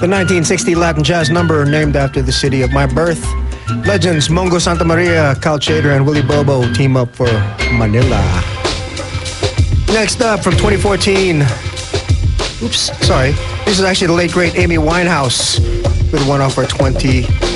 The 1960 Latin jazz number named after the city of my birth. Legends Mongo Santa Maria, Cal Chater, and Willie Bobo team up for Manila. Next up from 2014. Oops, sorry. This is actually the late great Amy Winehouse with one off her 20